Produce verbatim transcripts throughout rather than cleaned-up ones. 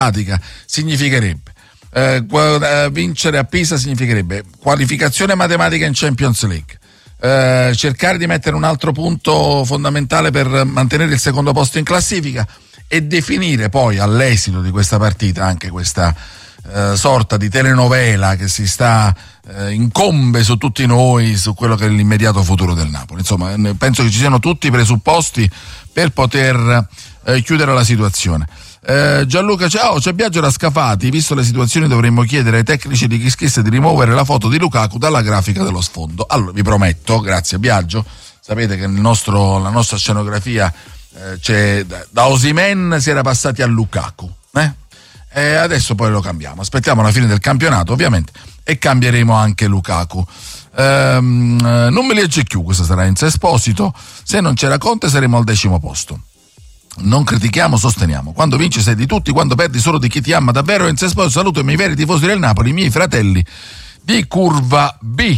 significherebbe eh, vincere a Pisa, significherebbe qualificazione matematica in Champions League, eh, cercare di mettere un altro punto fondamentale per mantenere il secondo posto in classifica e definire poi all'esito di questa partita anche questa eh, sorta di telenovela che si sta eh, incombe su tutti noi, su quello che è l'immediato futuro del Napoli. Insomma, penso che ci siano tutti i presupposti per poter eh, chiudere la situazione. Eh, Gianluca, ciao, c'è Biagio da Scafati. Visto le situazioni dovremmo chiedere ai tecnici di Kiss di rimuovere la foto di Lukaku dalla grafica dello sfondo. Allora vi prometto, grazie Biagio, sapete che nel nostro, la nostra scenografia eh, c'è da, da Osimhen si era passati a Lukaku, eh? E adesso poi lo cambiamo, aspettiamo la fine del campionato ovviamente e cambieremo anche Lukaku. Ehm, non me li legge più, questa sarà Enzo Esposito. Se non c'era Conte saremo al decimo posto. Non critichiamo, sosteniamo. Quando vinci sei di tutti, quando perdi solo di chi ti ama davvero. Enzo Esposito, saluto i miei veri tifosi del Napoli, i miei fratelli di Curva B.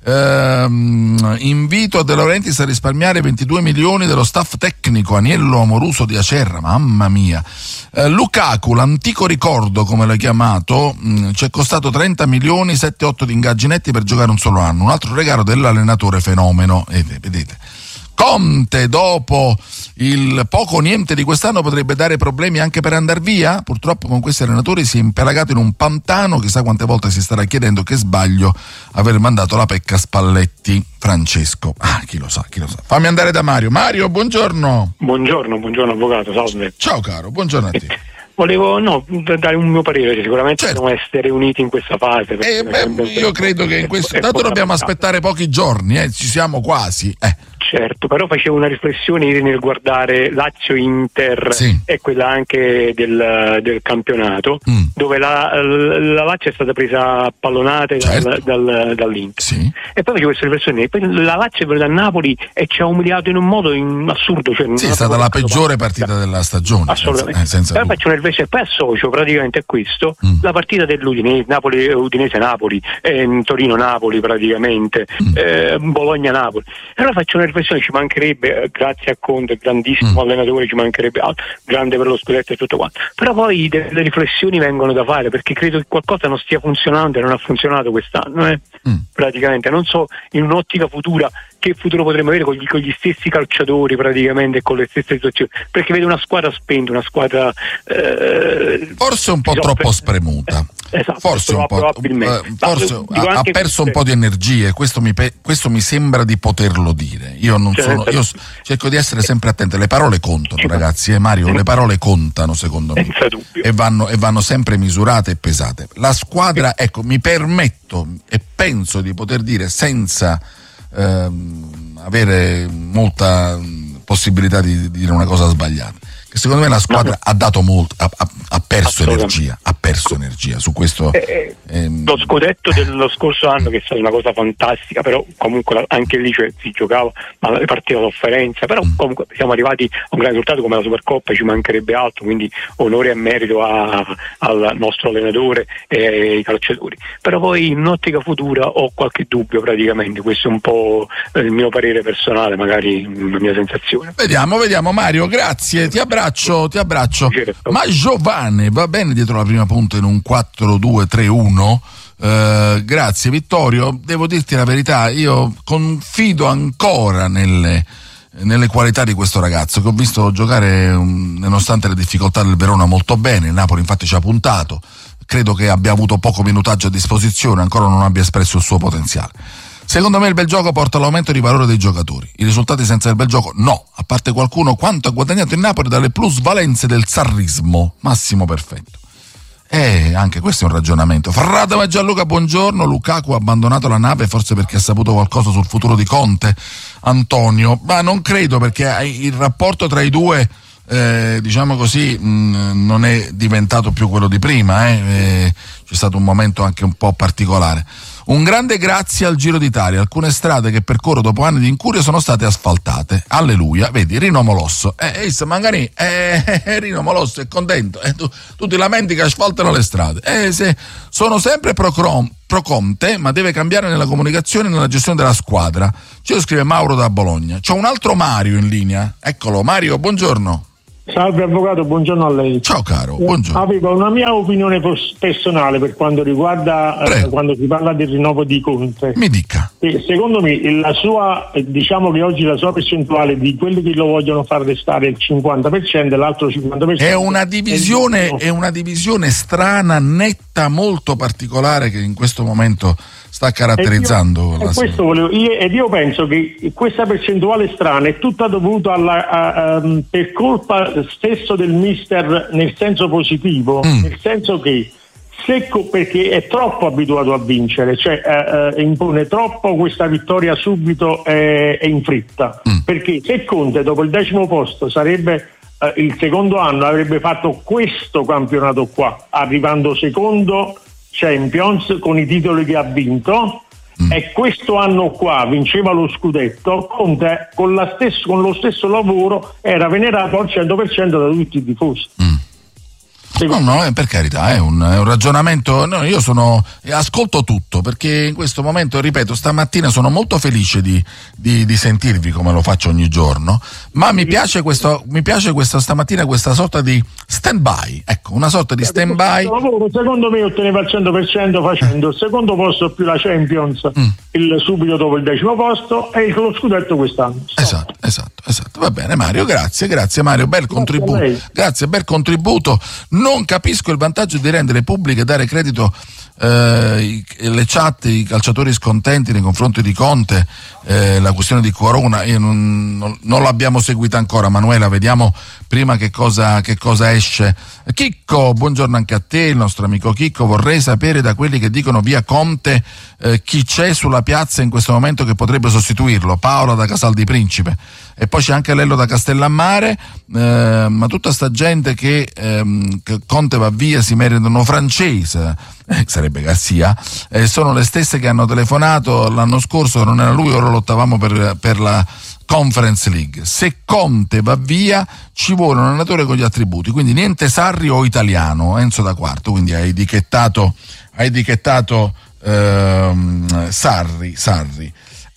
Ehm, invito a De Laurentiis a risparmiare ventidue milioni dello staff tecnico. Aniello Amoruso di Acerra, mamma mia. eh, Lukaku, l'antico ricordo come l'ho chiamato, mh, ci è costato trenta milioni, sette otto di ingaggi netti per giocare un solo anno, un altro regalo dell'allenatore fenomeno. E vedete, Conte dopo il poco o niente di quest'anno potrebbe dare problemi anche per andar via. Purtroppo con questi allenatori si è impelagato in un pantano. Chissà quante volte si starà chiedendo che sbaglio aver mandato la pecca a Spalletti. Francesco, ah, chi lo sa, chi lo sa. Fammi andare da Mario. Mario, buongiorno. Buongiorno, buongiorno avvocato, salve. Ciao caro, buongiorno a te. Volevo no, dare un mio parere, sicuramente certo. Dobbiamo essere uniti in questa fase. Eh, beh, io credo che in questo tanto dobbiamo aspettare pochi giorni, eh, ci siamo quasi. Eh. Certo, però facevo una riflessione ieri nel guardare Lazio-Inter sì. e quella anche del, del campionato, mm. dove la, la Lazio è stata presa a pallonate certo. dal, dal, dall'Inter. Sì. E poi facevo questa riflessione, poi la Lazio è venuta a Napoli e ci ha umiliato in un modo in assurdo. Cioè sì, è stata la peggiore partita da... della stagione. Assolutamente. Senza, eh, senza poi faccio una riflessione, poi associo praticamente a questo mm. la partita dell'Udinese, Napoli, Udinese-Napoli, eh, Torino-Napoli praticamente, mm. eh, Bologna-Napoli. E allora faccio una riflessione, ci mancherebbe, eh, grazie a Conte, grandissimo mm. allenatore, ci mancherebbe altro, grande per lo scudetto e tutto quanto. Però poi delle riflessioni vengono da fare, perché credo che qualcosa non stia funzionando e non ha funzionato quest'anno, eh? mm. praticamente. Non so, in un'ottica futura, che futuro potremo avere con gli, con gli stessi calciatori praticamente e con le stesse situazioni, perché vedo una squadra spenta, una squadra eh, forse un po' troppo spremuta. Eh, esatto, forse un po', probabilmente. eh, forse ha, ha perso un po' di energie, questo mi, pe- questo mi sembra di poterlo dire. Io non sono, io cerco di essere sempre attento, le parole contano, ragazzi, eh, Mario, le parole contano secondo me e vanno, e vanno sempre misurate e pesate. La squadra, ecco, mi permetto e penso di poter dire senza ehm, avere molta possibilità di, di dire una cosa sbagliata, che secondo me la squadra no. ha dato molto, ha, ha, ha perso energia, ha perso energia su questo. Eh, ehm, lo scudetto dello scorso anno, che è stata una cosa fantastica, però comunque anche lì cioè, si giocava, ma le partite a sofferenza, però mm. comunque siamo arrivati a un grande risultato come la Supercoppa, ci mancherebbe altro, quindi onore e merito a, al nostro allenatore e ai calciatori. Però poi in un'ottica futura ho qualche dubbio praticamente, questo è un po' il mio parere personale, magari la mia sensazione. Vediamo, vediamo Mario, grazie, ti abbraccio, ti abbraccio. Certo. Ma Giovanni va bene dietro la prima punta in un quattro due tre uno? Uh, grazie Vittorio, devo dirti la verità, io confido ancora nelle, nelle qualità di questo ragazzo che ho visto giocare um, nonostante le difficoltà del Verona molto bene. Il Napoli infatti ci ha puntato, credo che abbia avuto poco minutaggio a disposizione, ancora non abbia espresso il suo potenziale. Secondo me il bel gioco porta all'aumento di valore dei giocatori, i risultati senza il bel gioco no, a parte qualcuno quanto ha guadagnato il Napoli dalle plusvalenze del sarrismo. Massimo Perfetto. Eh, anche questo è un ragionamento. Ferrata e Gianluca, buongiorno. Lukaku ha abbandonato la nave forse perché ha saputo qualcosa sul futuro di Conte. Antonio, ma non credo, perché il rapporto tra i due eh, diciamo così mh, non è diventato più quello di prima, eh. Eh, c'è stato un momento anche un po' particolare. Un grande grazie al Giro d'Italia, alcune strade che percorro dopo anni di incuria sono state asfaltate, alleluia. Vedi, Rino Molosso, eh, eh magari eh, eh, Rino Molosso è contento, eh, tu, tu ti lamenti che asfaltano le strade, eh, se, sono sempre pro, pro Conte, ma deve cambiare nella comunicazione e nella gestione della squadra. Ce lo scrive Mauro da Bologna. C'ho un altro Mario in linea, eccolo. Mario, buongiorno. Salve avvocato, buongiorno a lei. Ciao caro, buongiorno. Avevo una mia opinione personale per quanto riguarda eh, quando si parla del rinnovo di Conte. Mi dica. E secondo me la sua, diciamo che oggi la sua percentuale di quelli che lo vogliono far restare il cinquanta per cento e l'altro cinquanta per cento è una divisione, è una divisione strana, netta, molto particolare che in questo momento sta caratterizzando io, la questo volevo, io, ed io penso che questa percentuale strana è tutta dovuta alla, a, a, per colpa stesso del mister, nel senso positivo, mm. nel senso che secco, perché è troppo abituato a vincere, cioè eh, eh, impone troppo questa vittoria subito e eh, in fretta, mm. perché se Conte dopo il decimo posto sarebbe eh, il secondo anno avrebbe fatto questo campionato qua, arrivando secondo Champions con i titoli che ha vinto, mm. e questo anno qua vinceva lo scudetto. Conte con, la stesso, con lo stesso lavoro era venerato al cento per cento da tutti i tifosi. Mm. No, no, per carità, è un, è un ragionamento. No, io sono ascolto tutto, perché in questo momento, ripeto, stamattina sono molto felice di, di, di sentirvi come lo faccio ogni giorno, ma mi piace questo, mi piace questa stamattina questa sorta di stand by, ecco, una sorta di stand by. Secondo me otteneva il cento per cento facendo il secondo posto più la Champions, mm. il subito dopo il decimo posto, e lo scudetto quest'anno. Esatto, esatto, esatto. Va bene Mario, grazie, grazie Mario, bel contributo. Grazie, bel contributo. Non capisco il vantaggio di rendere pubbliche e dare credito eh, i, le chat, i calciatori scontenti nei confronti di Conte, eh, la questione di Corona. Io non, non, non l'abbiamo seguita ancora, Manuela, vediamo prima che cosa, che cosa esce. Chicco, buongiorno anche a te, il nostro amico Chicco. Vorrei sapere da quelli che dicono via Conte eh, chi c'è sulla piazza in questo momento che potrebbe sostituirlo. Paola da Casal di Principe, e poi c'è anche Lello da Castellammare, eh, ma tutta sta gente che, ehm, che Conte va via si meritano francese, eh, sarebbe Garcia, eh, sono le stesse che hanno telefonato l'anno scorso, non era lui, ora lottavamo per, per la Conference League. Se Conte va via ci vuole un allenatore con gli attributi, quindi niente Sarri o italiano, Enzo da Quarto, quindi hai etichettato, hai etichettato ehm, Sarri, Sarri.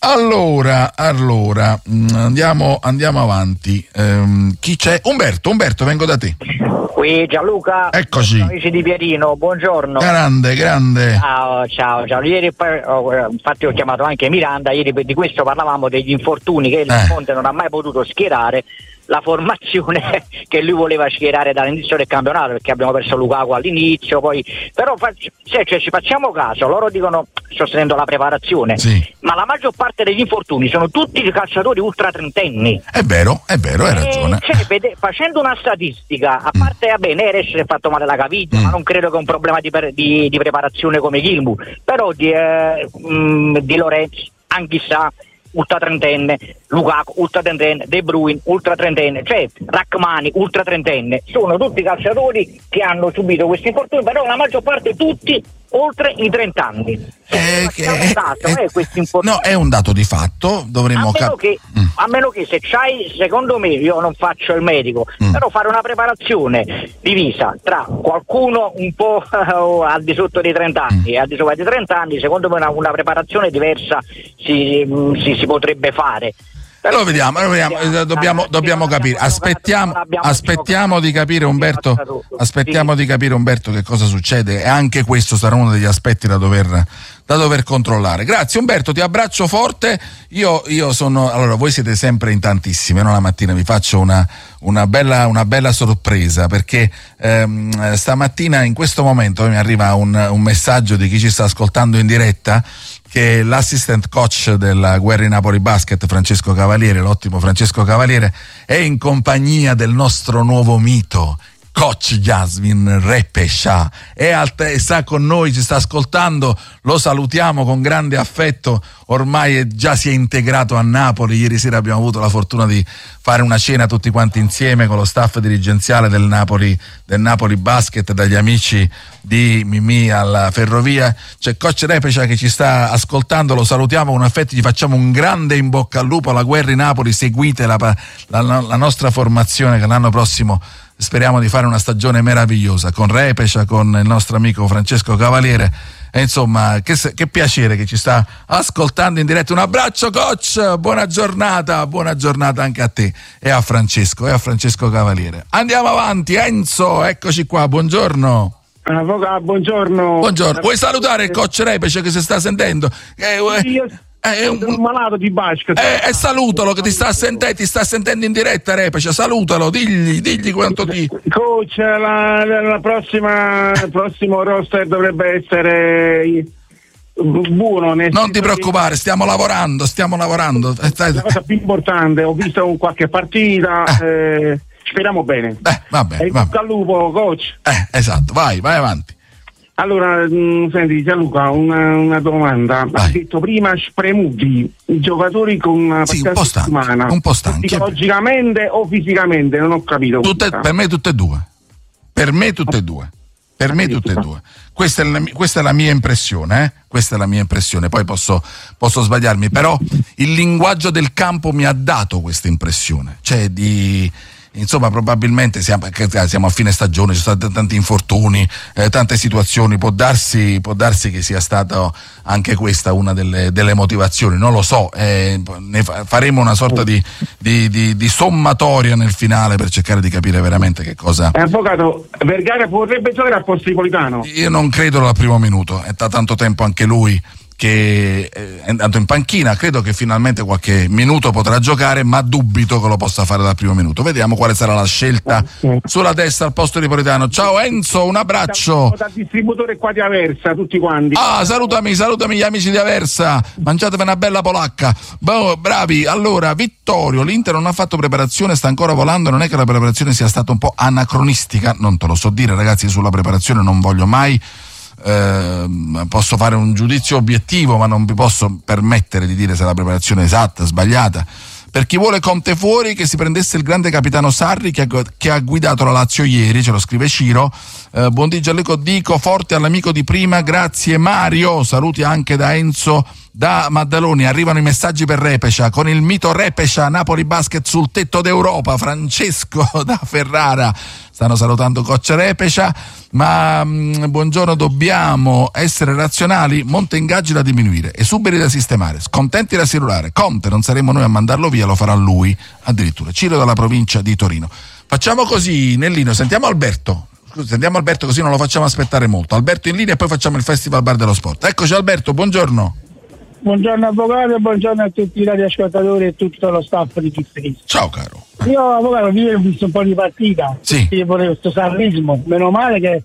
Allora, allora andiamo, andiamo avanti. Ehm, chi c'è? Umberto, Umberto, vengo da te. Qui Gianluca, eccoci. Amici di Pierino, buongiorno. Grande, grande. Ciao, ciao, ciao. Ieri, infatti ho chiamato anche Miranda, ieri di questo parlavamo degli infortuni che il eh. Conte non ha mai potuto schierare la formazione che lui voleva schierare dall'inizio del campionato, perché abbiamo perso Lukaku all'inizio, poi però se cioè, ci facciamo caso, loro dicono sostenendo la preparazione, sì. ma la maggior parte degli infortuni sono tutti i calciatori ultra trentenni. È vero, è vero, hai ragione. Cioè, vede, facendo una statistica, a parte mm. bene, Neres si è fatto male la caviglia, mm. ma non credo che è un problema di, di, di preparazione come Gilmour, però di, eh, mh, di Lorenzo, Anghissà, ultra trentenne, Lukaku ultra trentenne, De Bruyne ultra trentenne, cioè Rachmani ultra trentenne, sono tutti calciatori che hanno subito questi infortuni, però la maggior parte tutti oltre i trenta anni. Eh, che, è, dato, è, eh, no, è un dato di fatto, dovremmo a meno, cap- che, mm. a meno che se c'hai, secondo me, io non faccio il medico, mm. però fare una preparazione divisa tra qualcuno un po' al di sotto dei trenta anni mm. e al di sopra dei trenta anni, secondo me una, una preparazione diversa si, si, si potrebbe fare. Lo vediamo, lo vediamo. Eh, dobbiamo, dobbiamo capire. Aspettiamo, aspettiamo di capire, Umberto. Aspettiamo di capire, Umberto, che cosa succede. E anche questo sarà uno degli aspetti da dover, da dover controllare. Grazie, Umberto, ti abbraccio forte. Io, io sono. Allora, voi siete sempre in tantissimi, no? La mattina vi faccio una, una bella, una bella sorpresa, perché ehm, stamattina, in questo momento, mi arriva un, un messaggio di chi ci sta ascoltando in diretta, che l'assistant coach della Guerri Napoli Basket, Francesco Cavaliere, l'ottimo Francesco Cavaliere, è in compagnia del nostro nuovo mito, coach Yasmin Repescia, è al te- sta con noi, ci sta ascoltando, lo salutiamo con grande affetto, ormai è, già si è integrato a Napoli. Ieri sera abbiamo avuto la fortuna di fare una cena tutti quanti insieme con lo staff dirigenziale del Napoli, del Napoli Basket, dagli amici di Mimì alla Ferrovia. C'è coach Repescia che ci sta ascoltando, lo salutiamo con affetto, gli facciamo un grande in bocca al lupo alla Guerri Napoli, seguite la, la, la nostra formazione che l'anno prossimo speriamo di fare una stagione meravigliosa con Repecia, con il nostro amico Francesco Cavaliere. E insomma, che, che piacere che ci sta ascoltando in diretta. Un abbraccio coach, buona giornata, buona giornata anche a te e a Francesco e a Francesco Cavaliere. Andiamo avanti, Enzo, eccoci qua, buongiorno. Avvocato, buongiorno. Buongiorno, vuoi salutare il coach Repecia che si sta sentendo? Eh, Io È un, un malato di basket. Eh, eh, salutalo che ti sta sentendo, ti sta sentendo in diretta Repecia, salutalo, digli, digli quanto ti. Coach, la, la, la prossima, il prossimo roster dovrebbe essere buono. Non ti preoccupare, stiamo lavorando, stiamo lavorando. La cosa più importante, ho visto qualche partita, eh. Eh, speriamo bene. Eh, vabbè, e vabbè. al lupo, coach. Eh, esatto, vai, vai avanti. Allora, mh, senti Gianluca, una, una domanda. Vai. Hai detto prima spremuti, i giocatori con una sì, partita un po' stanchi, settimana. un po' stanchi. Psicologicamente o fisicamente? Non ho capito. Tutte, per me tutte e due. Per me tutte e due. Per me tutte e due. Questa è la, questa è la mia impressione, eh? Questa è la mia impressione, poi posso, posso sbagliarmi, però il linguaggio del campo mi ha dato questa impressione, cioè di... Insomma, probabilmente siamo, siamo a fine stagione, ci sono stati tanti infortuni, eh, tante situazioni, può darsi, può darsi che sia stata anche questa una delle, delle motivazioni, non lo so, eh, ne fa, faremo una sorta di, di, di, di sommatoria nel finale per cercare di capire veramente che cosa. Eh, avvocato, Vergara vorrebbe giocare a posto di Politano? Io non credo al primo minuto, è da tanto tempo anche lui che è andato in panchina, credo che finalmente qualche minuto potrà giocare, ma dubito che lo possa fare dal primo minuto. Vediamo quale sarà la scelta sulla destra al posto di Politano. Ciao Enzo, un abbraccio. Da, da distributore qua di Aversa, tutti quanti. Ah, salutami, salutami gli amici di Aversa, mangiatevi una bella polacca. Boh, bravi. Allora, Vittorio, l'Inter non ha fatto preparazione, sta ancora volando, non è che la preparazione sia stata un po' anacronistica, non te lo so dire ragazzi, sulla preparazione non voglio mai Eh, posso fare un giudizio obiettivo, ma non vi posso permettere di dire se la preparazione è esatta, sbagliata. Per chi vuole Conte fuori, che si prendesse il grande capitano Sarri che ha, che ha guidato la Lazio ieri, ce lo scrive Ciro. Eh, buon dì Gianluca, dico forte all'amico di prima, grazie Mario, saluti anche da Enzo da Maddaloni. Arrivano i messaggi per Repecia, con il mito Repecia, Napoli Basket sul tetto d'Europa. Francesco da Ferrara stanno salutando coach Repecia, ma mh, buongiorno, dobbiamo essere razionali, monte ingaggi da diminuire, esuberi da sistemare, scontenti da cellulare. Conte non saremo noi a mandarlo via, lo farà lui addirittura. Ciro dalla provincia di Torino. Facciamo così, Nellino, sentiamo Alberto. Scusa, sentiamo Alberto così non lo facciamo aspettare molto. Alberto in linea e poi facciamo il Festival Bar dello Sport. Eccoci Alberto, buongiorno. Buongiorno avvocato, buongiorno a tutti i radioascoltatori e tutto lo staff di Kiss. Ciao caro. Io avvocato ieri ho visto un po' di partita, sì. Io volevo questo sarrismo, meno male che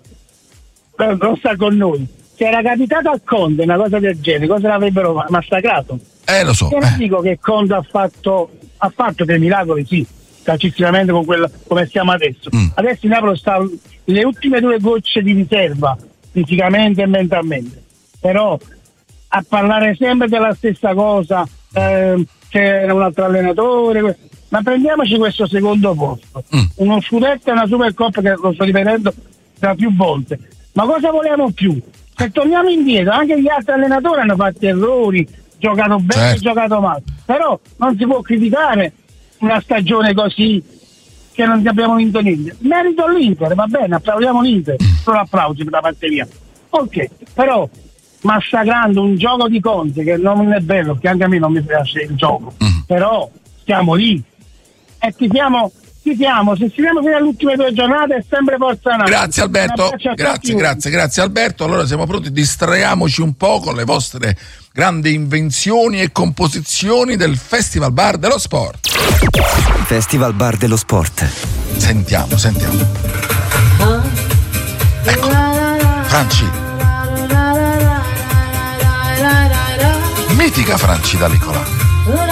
non sta con noi. Se era capitato a Conte una cosa del genere, cosa l'avrebbero massacrato? Eh lo so. Io eh. non dico che Conte ha fatto ha fatto dei miracoli, sì, calcisticamente con quello come stiamo adesso. Mm. Adesso il Napoli sta le ultime due gocce di riserva, fisicamente e mentalmente. Però a parlare sempre della stessa cosa, eh, c'era un altro allenatore, ma prendiamoci questo secondo posto, mm. uno scudetto e una Supercoppa che lo sto ripetendo da più volte, ma cosa vogliamo più? Se torniamo indietro, anche gli altri allenatori hanno fatto errori, giocato bene, certo. giocato male, però non si può criticare una stagione così che non abbiamo vinto niente. Merito l'Inter, va bene, applaudiamo l'Inter, solo applausi per la parte mia, ok, però massacrando un gioco di Conte che non è bello, che anche a me non mi piace il gioco, mm. però stiamo lì e tifiamo, tifiamo, se stiamo fino alle ultime due giornate è sempre forza Napoli. Grazie Alberto, grazie, grazie, grazie Alberto. Allora siamo pronti, distraiamoci un po' con le vostre grandi invenzioni e composizioni del Festival Bar dello Sport. Festival Bar dello Sport. Sentiamo, sentiamo. Ecco, Franci. Mitica Franci D'Alicola.